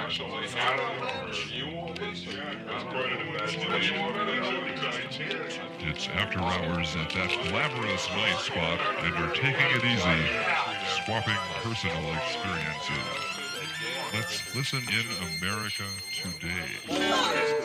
actually have quite an imagination. It's after hours at that glamorous night spot, and we're taking it easy, swapping personal experiences. Let's listen in America today.